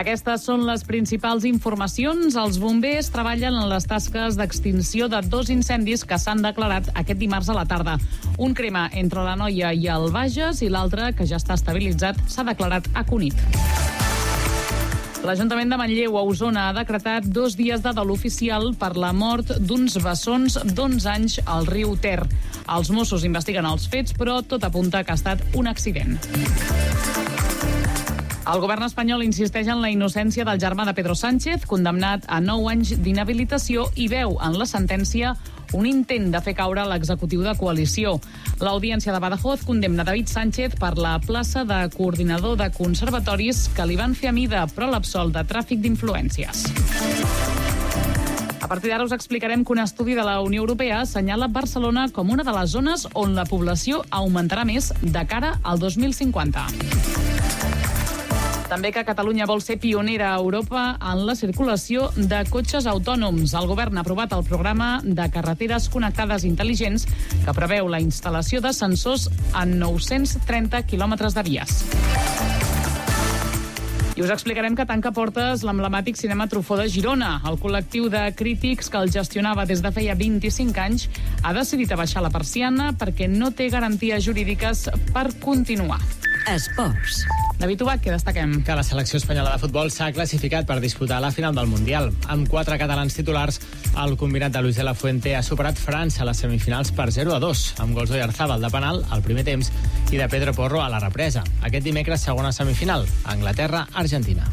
Aquestes són les principals informacions. Els bombers treballen en les tasques d'extinció de 2 incendis que s'han declarat aquest dimarts a la tarda. Un crema entre l'Anoia i el Bages i l'altre, que ja està estabilitzat, s'ha declarat a Cunit. L'Ajuntament de Manlleu, a Osona, ha decretat 2 dies de dol oficial per la mort d'uns bessons d'11 anys al riu Ter. Els Mossos investiguen els fets, però tot apunta que ha estat un accident. El govern espanyol insisteix en la innocència del germà de Pedro Sánchez, condemnat a 9 anys d'inhabilitació, i veu en la sentència un intent de fer caure l'executiu de coalició. L'Audiència de Badajoz condemna David Sánchez per la plaça de coordinador de conservatoris que li van fer a mida, però l'absol de tràfic d'influències. A partir d'ara us explicarem que un estudi de la Unió Europea assenyala Barcelona com una de les zones on la població augmentarà més de cara al 2050. També que Catalunya vol ser pionera a Europa en la circulació de cotxes autònoms. El govern ha aprovat el programa de carreteres connectades intel·ligents que preveu la instal·lació de sensors en 930 quilòmetres de vies. I us explicarem que tanca portes l'emblemàtic Cinema Truffaut de Girona. El col·lectiu de crítics que el gestionava des de feia 25 anys ha decidit abaixar la persiana perquè no té garanties jurídiques per continuar. Esports. David Ubach, què destaquem? Que la selecció espanyola de futbol s'ha classificat per disputar la final del Mundial. Amb 4 catalans titulars, el combinat de Luis de la Fuente ha superat França a les semifinals per 0-2, amb gols d'Oyarzabal de penal al primer temps i de Pedro Porro a la represa. Aquest dimecres, segona semifinal, Anglaterra-Argentina.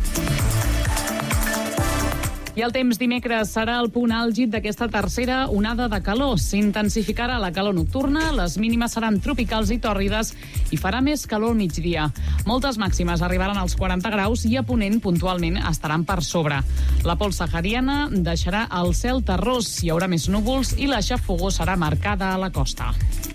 I el temps dimecres serà el punt àlgid d'aquesta tercera onada de calor. S'intensificarà la calor nocturna, les mínimes seran tropicals i tòrrides i farà més calor al migdia. Moltes màximes arribaran als 40 graus i a Ponent puntualment estaran per sobre. La pols sahariana deixarà el cel terrós, hi haurà més núvols i la xafogor serà marcada a la costa.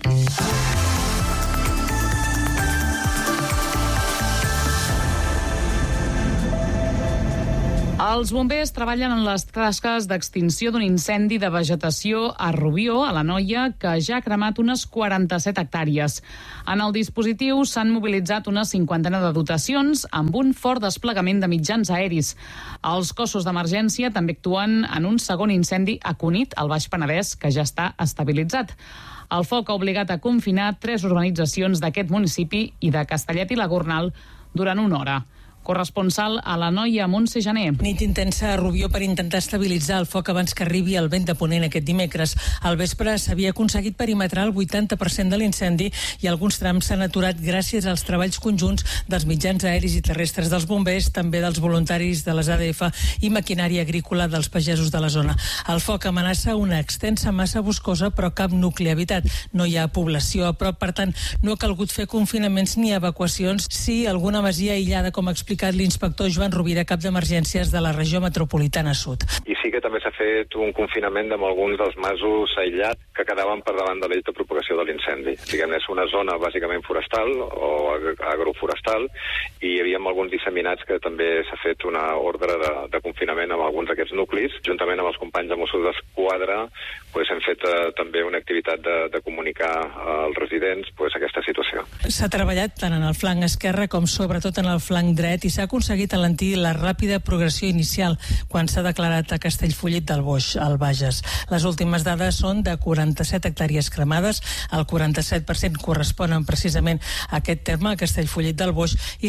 Els bombers treballen en les tasques d'extinció d'un incendi de vegetació a Rubió, a l'Anoia, que ja ha cremat unes 47 hectàrees. En el dispositiu s'han mobilitzat una 50 de dotacions amb un fort desplegament de mitjans aeris. Els cossos d'emergència també actuen en un segon incendi a Cunit, al Baix Penedès, que ja està estabilitzat. El foc ha obligat a confinar 3 urbanitzacions d'aquest municipi i de Castellet i la Gornal durant 1 hora. Corresponsal a l'Anoia, Montse Janer. Nit intensa a Rubió per intentar estabilitzar el foc abans que arribi el vent de ponent aquest dimecres. Al vespre s'havia aconseguit perimetrar el 80% de l'incendi i alguns trams s'han aturat gràcies als treballs conjunts dels mitjans aeris i terrestres dels bombers, també dels voluntaris de les ADF i maquinària agrícola dels pagesos de la zona. El foc amenaça una extensa massa boscosa, però cap nucli habitat. No hi ha població a prop, per tant, no ha calgut fer confinaments ni evacuacions. Sí, alguna masia aïllada, com explicat l'inspector Joan Rovira, cap d'emergències de la regió metropolitana sud. I sí que també s'ha fet un confinament amb alguns dels masos aïllats que quedaven per davant de l'eix de propagació de l'incendi. Diguem-ne, és una zona bàsicament forestal o agroforestal i hi havia alguns disseminats que també s'ha fet una ordre de confinament amb alguns d'aquests nuclis. Juntament amb els companys de Mossos d'Esquadra hem fet també una activitat de comunicar als residents aquesta situació. S'ha treballat tant en el flanc esquerre com sobretot en el flanc dret i s'ha aconseguit alentir la ràpida progressió inicial quan s'ha declarat a Castellfollit del Boix, al Bages. Les últimes dades són de 47 hectàrees cremades, el 47% corresponen precisament a aquest terme, a Castellfollit del Boix, i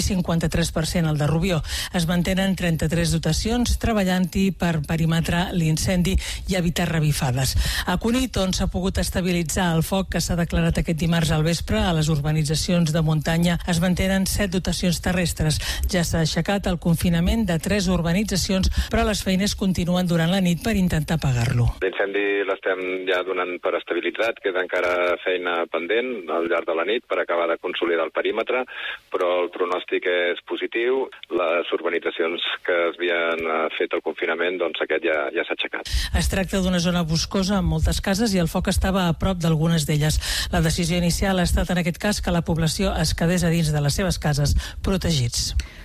53% al de Rubió. Es mantenen 33 dotacions treballant-hi per perimetrar l'incendi i evitar revifades. A Cunit, on s'ha pogut estabilitzar el foc que s'ha declarat aquest dimarts al vespre, a les urbanitzacions de muntanya es mantenen 7 dotacions terrestres. Ja s'ha aixecat el confinament de 3 urbanitzacions, però les feines continuen durant la nit per intentar apagar-lo. L'incendi l'estem ja donant per estabilitzat, queda encara feina pendent al llarg de la nit per acabar de consolidar el perímetre, però el pronòstic és positiu. Les urbanitzacions que havien fet el confinament, aquest ja s'ha aixecat. Es tracta d'una zona boscosa amb moltes cases i el foc estava a prop d'algunes d'elles. La decisió inicial ha estat en aquest cas que la població es quedés a dins de les seves cases protegits.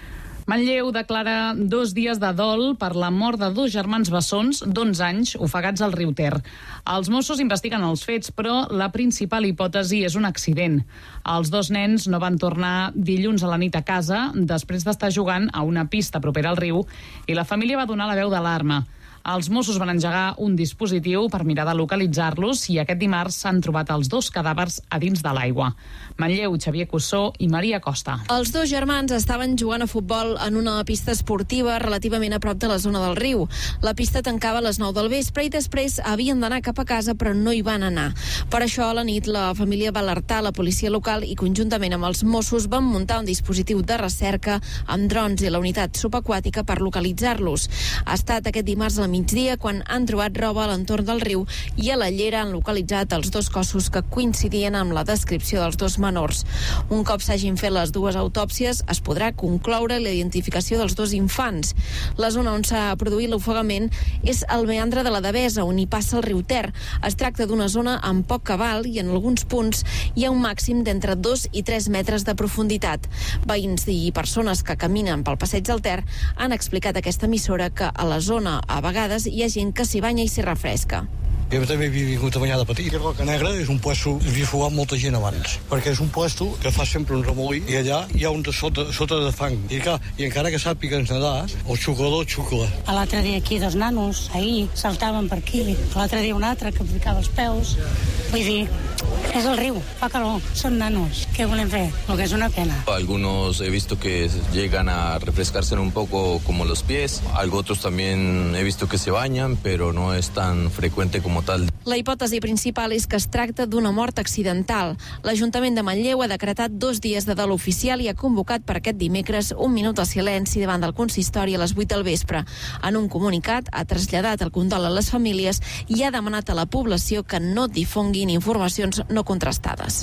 Manlleu declara 2 dies de dol per la mort de 2 germans bessons d'11 anys ofegats al riu Ter. Els Mossos investiguen els fets, però la principal hipòtesi és un accident. Els 2 nens no van tornar dilluns a la nit a casa després d'estar jugant a una pista propera al riu i la família va donar la veu d'alarma. Els Mossos van engegar un dispositiu per mirar de localitzar-los i aquest dimarts s'han trobat els 2 cadàvers a dins de l'aigua. Manlleu, Xavier Cussó i Maria Costa. Els 2 germans estaven jugant a futbol en una pista esportiva relativament a prop de la zona del riu. La pista tancava a les 9 del vespre i després havien d'anar cap a casa, però no hi van anar. Per això, a la nit, la família va alertar la policia local i conjuntament amb els Mossos van muntar un dispositiu de recerca amb drons i la unitat subaquàtica per localitzar-los. Ha estat aquest dimarts a la migdia quan han trobat roba a l'entorn del riu i a la llera han localitzat els 2 cossos que coincidien amb la descripció dels 2 menors. Un cop s'hagin fet les 2 autòpsies, es podrà concloure la identificació dels 2 infants. La zona on s'ha produït l'ofegament és el meandre de la Devesa, on hi passa el riu Ter. Es tracta d'una zona amb poc cabal i en alguns punts hi ha un màxim d'entre 2 i 3 metres de profunditat. Veïns i persones que caminen pel passeig del Ter han explicat a aquesta emissora que a la zona, a vegades, hi ha gent que s'hi banya i s'hi refresca. Jo també he vingut a banyar de petit. Roca Negra és un puesto que havia fugat molta gent abans, perquè és un puesto que fa sempre un remolí i allà hi ha un de sota de fang. I encara que sàpigues nedar, el xuclador xucla. L'altre dia aquí 2 nanos, ahir saltaven per aquí. L'altre dia un altre que aplicava els peus. Vull dir, és el riu, fa calor, són nanos. Què volem fer? Lo que és una pena. Algunos he visto que llegan a refrescarse un poco como los pies. Otros también he visto que se bañan, pero no es tan frecuente como tal. La hipòtesi principal és que es tracta d'una mort accidental. L'Ajuntament de Manlleu ha decretat 2 dies de dol oficial i ha convocat per aquest dimecres un minut de silenci davant del consistori a les 8 del vespre. En un comunicat ha traslladat el condol a les famílies i ha demanat a la població que no difonguin informacions no contrastades.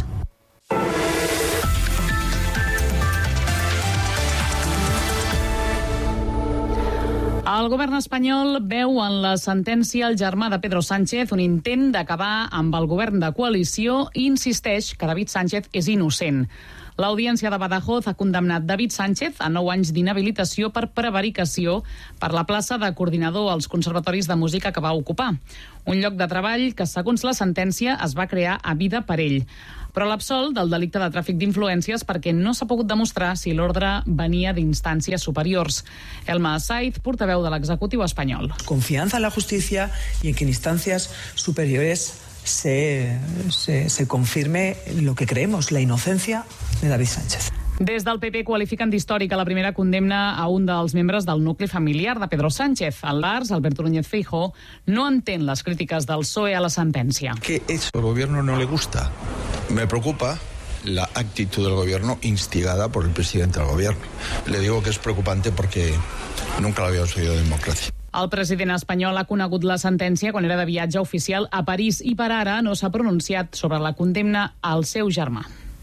El govern espanyol veu en la sentència el germà de Pedro Sánchez un intent d'acabar amb el govern de coalició i insisteix que David Sánchez és innocent. L'Audiència de Badajoz ha condemnat David Sánchez a 9 anys d'inhabilitació per prevaricació per la plaça de coordinador als conservatoris de música que va ocupar. Un lloc de treball que, segons la sentència, es va crear a vida per ell. Però l'absol del delicte de tràfic d'influències perquè no s'ha pogut demostrar si l'ordre venia d'instàncies superiors. Elma Saiz, portaveu de l'executiu espanyol. Confianza en la justicia y en que en instancias superiores se confirme lo que creemos, la inocencia de David Sánchez. Des del PP qualifiquen d'històrica la primera condemna a un dels membres del nucli familiar de Pedro Sánchez. El Lars, Alberto Núñez Feijóo, no entén les crítiques del PSOE a la sentència. ¿Qué es? El gobierno no le gusta. Me preocupa la actitud del gobierno instigada por el presidente del gobierno. Le digo que es preocupante porque nunca lo habíamos oído en democracia. El president espanyol ha conegut la sentència quan era de viatge oficial a París i per ara no s'ha pronunciat sobre la condemna al seu germà.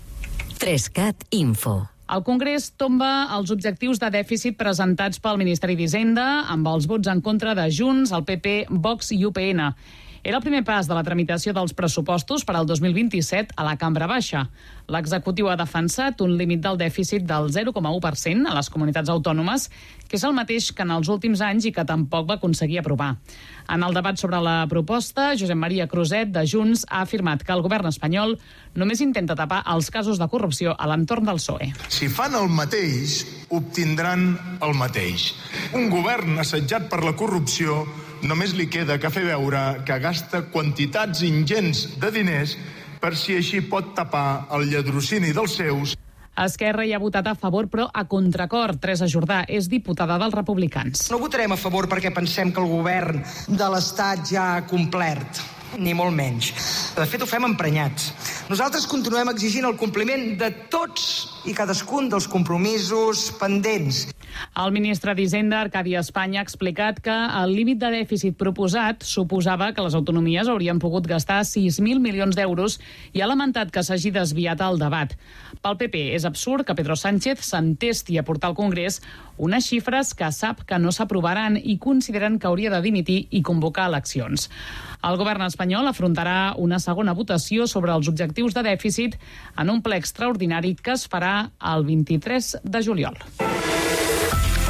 3CAT Info. El Congrés tomba els objectius de dèficit presentats pel Ministeri d'Hisenda amb els vots en contra de Junts, el PP, Vox i UPN. Era el primer pas de la tramitació dels pressupostos per al 2027 a la Cambra Baixa. L'executiu ha defensat un límit del dèficit del 0,1% a les comunitats autònomes, que és el mateix que en els últims anys i que tampoc va aconseguir aprovar. En el debat sobre la proposta, Josep Maria Cruzet, de Junts, ha afirmat que el govern espanyol només intenta tapar els casos de corrupció a l'entorn del PSOE. Si fan el mateix, obtindran el mateix. Un govern assetjat per la corrupció només li queda que fer veure que gasta quantitats ingents de diners per si així pot tapar el lladrocini dels seus. Esquerra hi ha votat a favor, però a contracor. Teresa Jordà és diputada dels Republicans. No votarem a favor perquè pensem que el govern de l'Estat ja ha complert, ni molt menys. De fet, ho fem emprenyats. Nosaltres continuem exigint el compliment de tots i cadascun dels compromisos pendents. El ministre d'Hisenda, Arcadi Espanya, ha explicat que el límit de dèficit proposat suposava que les autonomies haurien pogut gastar 6.000 milions d'euros i ha lamentat que s'hagi desviat el debat. Pel PP és absurd que Pedro Sánchez s'entesti a portar al Congrés unes xifres que sap que no s'aprovaran i consideren que hauria de dimitir i convocar eleccions. El govern espanyol afrontarà una segona votació sobre els objectius de dèficit en un ple extraordinari que es farà el 23 de juliol.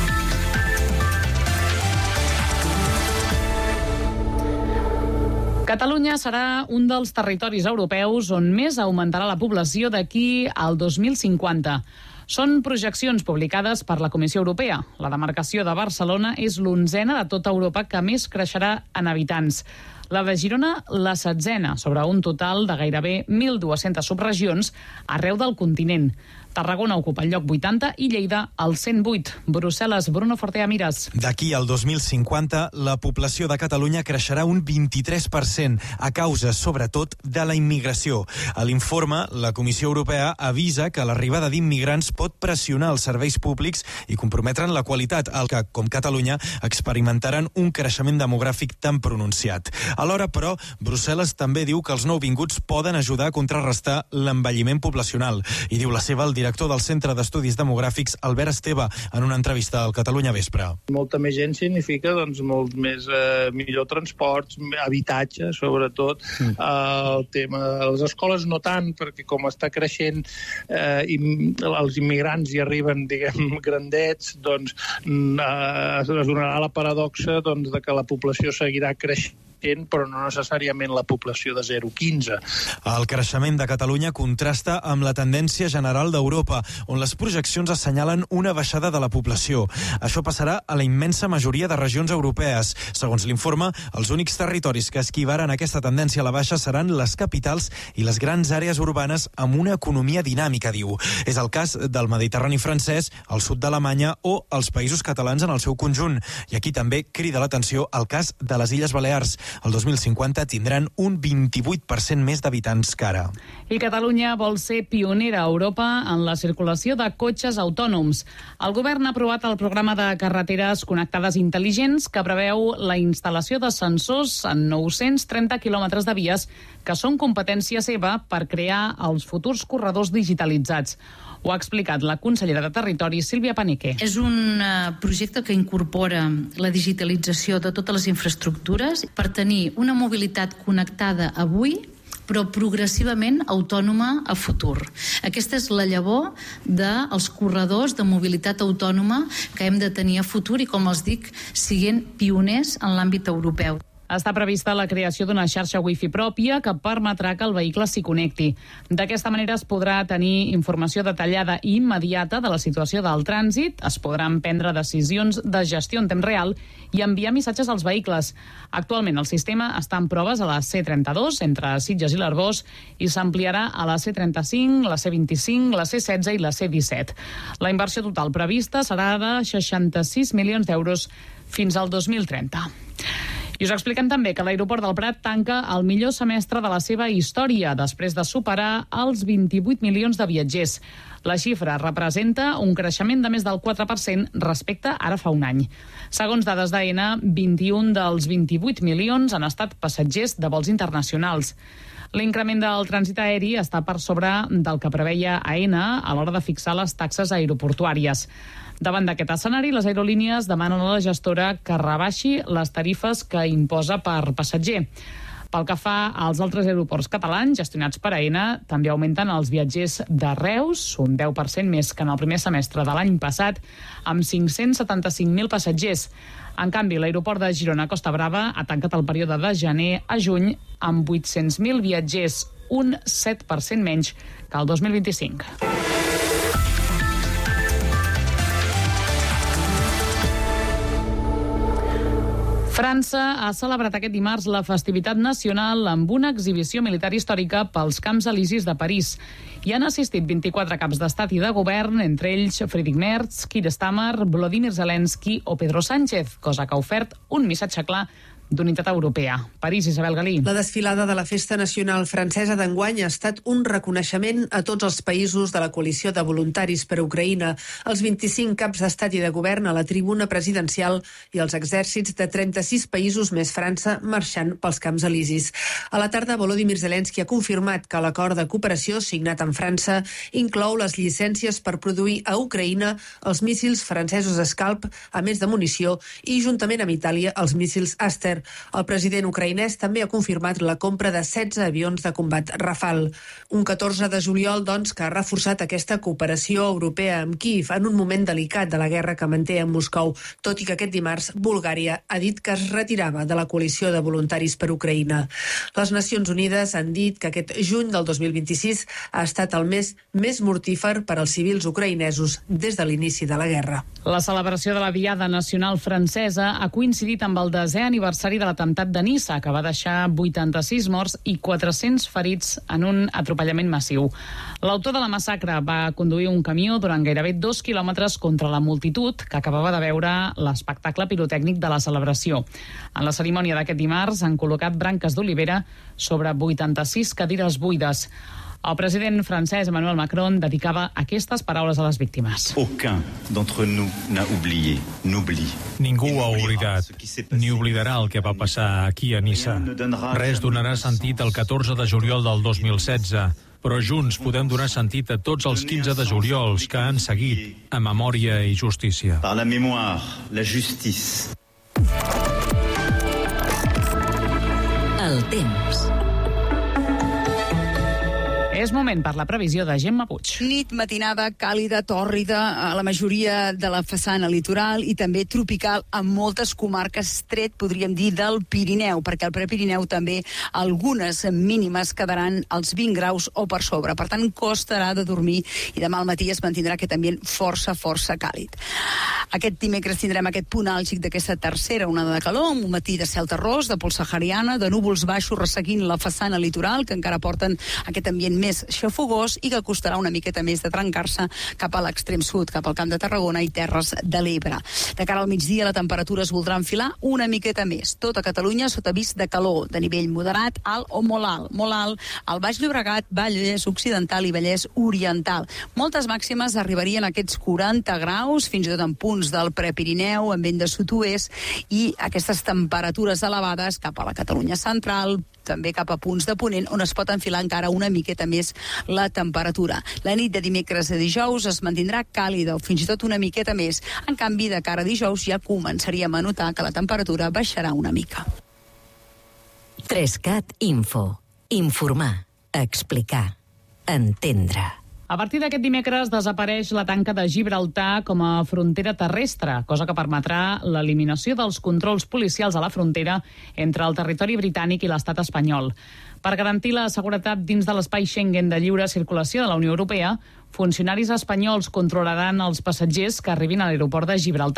Catalunya serà un dels territoris europeus on més augmentarà la població d'aquí al 2050. Són projeccions publicades per la Comissió Europea. La demarcació de Barcelona és l'11a de tota Europa que més creixerà en habitants. La de Girona, la 7a, sobre un total de gairebé 1.200 subregions arreu del continent. Tarragona ocupa el lloc 80 i Lleida el 108. Brussel·les, Bruno Fortea Mires. D'aquí al 2050, la població de Catalunya creixerà un 23%, a causa, sobretot, de la immigració. A l'informe, la Comissió Europea avisa que l'arribada d'immigrants pot pressionar els serveis públics i comprometre'n la qualitat, el que, com Catalunya, experimentaran un creixement demogràfic tan pronunciat. Alhora, però, Brussel·les també diu que els nouvinguts poden ajudar a contrarrestar l'envelliment poblacional. I diu la seva el director del Centre d'Estudis Demogràfics, Albert Esteve, en una entrevista al Catalunya Vespre. Molta més gent significa molt més millor transports, habitatge, sobretot. El tema de les escoles no tant, perquè com està creixent els immigrants hi arriben, diguem, grandets, doncs es donarà la paradoxa de que la població seguirà creixent, però no necessàriament la població de 0,15. El creixement de Catalunya contrasta amb la tendència general d'Europa, on les projeccions assenyalen una baixada de la població. Això passarà a la immensa majoria de regions europees. Segons l'informe, els únics territoris que esquivaran aquesta tendència a la baixa seran les capitals i les grans àrees urbanes amb una economia dinàmica, diu. És el cas del Mediterrani francès, el sud d'Alemanya o els països catalans en el seu conjunt. I aquí també crida l'atenció el cas de les Illes Balears. El 2050 tindran un 28% més d'habitants que ara. I Catalunya vol ser pionera a Europa en la circulació de cotxes autònoms. El govern ha aprovat el programa de carreteres connectades intel·ligents que preveu la instal·lació de sensors en 930 quilòmetres de vies que són competència seva per crear els futurs corredors digitalitzats. Ho ha explicat la consellera de Territori, Sílvia Paneque. És un projecte que incorpora la digitalització de totes les infraestructures per tenir una mobilitat connectada avui, però progressivament autònoma a futur. Aquesta és la llavor dels corredors de mobilitat autònoma que hem de tenir a futur i, com els dic, siguent pioners en l'àmbit europeu. Està prevista la creació d'una xarxa wifi pròpia que permetrà que el vehicle s'hi connecti. D'aquesta manera es podrà tenir informació detallada i immediata de la situació del trànsit, es podran prendre decisions de gestió en temps real i enviar missatges als vehicles. Actualment el sistema està en proves a la C32, entre Sitges i l'Arboç, i s'ampliarà a la C35, la C25, la C16 i la C17. La inversió total prevista serà de 66 milions d'euros fins al 2030. I us expliquem també que l'aeroport del Prat tanca el millor semestre de la seva història, després de superar els 28 milions de viatgers. La xifra representa un creixement de més del 4% respecte ara fa un any. Segons dades d'AENA, 21 dels 28 milions han estat passatgers de vols internacionals. L'increment del trànsit aeri està per sobre del que preveia AENA a l'hora de fixar les taxes aeroportuàries. Davant d'aquest escenari, les aerolínies demanen a la gestora que rebaixi les tarifes que imposa per passatger. Pel que fa als altres aeroports catalans gestionats per AENA, també augmenten els viatgers de Reus, un 10% més que en el primer semestre de l'any passat, amb 575.000 passatgers. En canvi, l'aeroport de Girona-Costa Brava ha tancat el període de gener a juny amb 800.000 viatgers, un 7% menys que el 2025. França ha celebrat aquest dimarts la festivitat nacional amb una exhibició militar històrica pels Camps Elisis de París. Hi han assistit 24 caps d'estat i de govern, entre ells Friedrich Merz, Keir Starmer, Volodymyr Zelensky o Pedro Sánchez, cosa que ha ofert un missatge clar d'unitat europea. París, Isabel Galí. La desfilada de la Festa Nacional Francesa d'enguany ha estat un reconeixement a tots els països de la coalició de voluntaris per a Ucraïna, els 25 caps d'estat i de govern a la tribuna presidencial i els exèrcits de 36 països més França marxant pels Camps Elisis. A la tarda, Volodymyr Zelensky ha confirmat que l'acord de cooperació signat amb França inclou les llicències per produir a Ucraïna els míssils francesos Scalp, a més de munició, i juntament amb Itàlia els míssils Aster. Esther. El president ucraïnès també ha confirmat la compra de 16 avions de combat Rafale. Un 14 de juliol, doncs, que ha reforçat aquesta cooperació europea amb Kíev en un moment delicat de la guerra que manté amb Moscou, tot i que aquest dimarts Bulgària ha dit que es retirava de la coalició de voluntaris per Ucraïna. Les Nacions Unides han dit que aquest juny del 2026 ha estat el mes més mortífer per als civils ucraïnesos des de l'inici de la guerra. La celebració de la Diada Nacional Francesa ha coincidit amb el 10è aniversari de l'atemptat de Niça, que va deixar 86 morts i 400 ferits en un atropellament massiu. L'autor de la massacre va conduir un camió durant gairebé 2 quilòmetres contra la multitud que acabava de veure l'espectacle pirotècnic de la celebració. En la cerimònia d'aquest dimarts han col·locat branques d'olivera sobre 86 cadires buides. El president francès Emmanuel Macron dedicava aquestes paraules a les víctimes. Aucun d'entre nous n'a oublié, n'oublie. Ningú ha oblidat, ni oblidarà el que va passar aquí a Niça. Res donarà sentit el 14 de juliol del 2016, però junts podem donar sentit a tots els 15 de juliols que han seguit a memòria i justícia. Par la mémoire, la justice. El temps. És moment per la previsió de Gemma Puig. Nit matinada càlida, tòrrida a la majoria de la façana litoral i també tropical en moltes comarques, tret, podríem dir, del Pirineu, perquè al Prepirineu també algunes mínimes quedaran als 20 graus o per sobre. Per tant, costarà de dormir i demà al matí es mantindrà aquest ambient força càlid. Aquest dimecres tindrem aquest punt àlgid d'aquesta tercera onada de calor, un matí de cel terrós, de pols sahariana, de núvols baixos resseguint la façana litoral, que encara porten aquest ambient més xafogós i que costarà una miqueta més de trencar-se cap a l'extrem sud, cap al Camp de Tarragona i Terres de l'Ebre. De cara al migdia la temperatura es voldrà enfilar una miqueta més. Tota Catalunya sota avís de calor, de nivell moderat, alt o molt alt. Molt alt al Baix Llobregat, Vallès Occidental i Vallès Oriental. Moltes màximes arribarien a aquests 40 graus, fins i tot en punts del Prepirineu, en vent de sud-oest, i aquestes temperatures elevades cap a la Catalunya central, també cap a punts de ponent, on es pot enfilar encara una miqueta més la temperatura. La nit de dimecres a dijous es mantindrà càlida o fins i tot una miqueta més. En canvi, de cara a dijous ja començaríem a notar que la temperatura baixarà una mica. 3CAT Info. Informar, explicar, entendre. A partir d'aquest dimecres desapareix la tanca de Gibraltar com a frontera terrestre, cosa que permetrà l'eliminació dels controls policials a la frontera entre el territori britànic i l'estat espanyol. Per garantir la seguretat dins de l'espai Schengen de lliure circulació de la Unió Europea, funcionaris espanyols controlaran els passatgers que arribin a l'aeroport de Gibraltar.